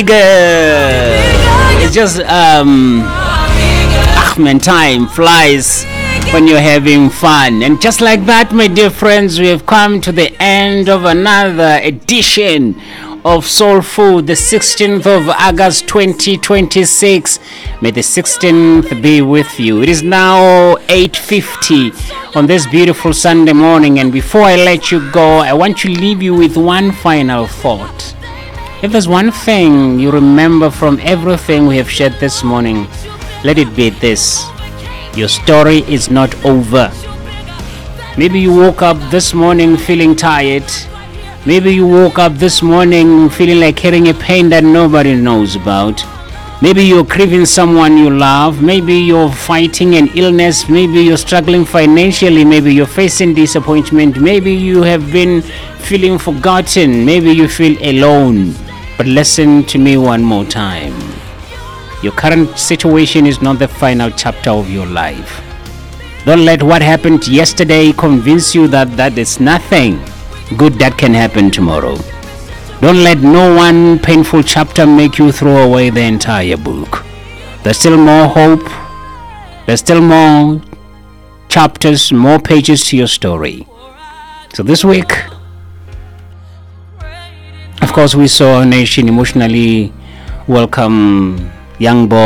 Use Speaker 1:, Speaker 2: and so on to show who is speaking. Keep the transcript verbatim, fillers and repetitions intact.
Speaker 1: It's just um ah man, time flies when you're having fun. And just like that, my dear friends, we have come to the end of another edition of Soul Food, the sixteenth of August twenty twenty-six. May the sixteenth be with you. It is now eight fifty on this beautiful Sunday morning, and before I let you go, I want to leave you with one final thought. If there's one thing you remember from everything we have shared this morning, let it be this: your story is not over. Maybe you woke up this morning feeling tired. Maybe you woke up this morning feeling like carrying a pain that nobody knows about. Maybe you're grieving someone you love. Maybe you're fighting an illness. Maybe you're struggling financially. Maybe you're facing disappointment. Maybe you have been feeling forgotten. Maybe you feel alone. But listen to me one more time. Your current situation is not the final chapter of your life. Don't let what happened yesterday convince you that that is nothing good that can happen tomorrow. Don't let no one painful chapter make you throw away the entire book. There's still more hope. There's still more chapters, more pages to your story. So this week, of course, we saw our nation emotionally welcome young boy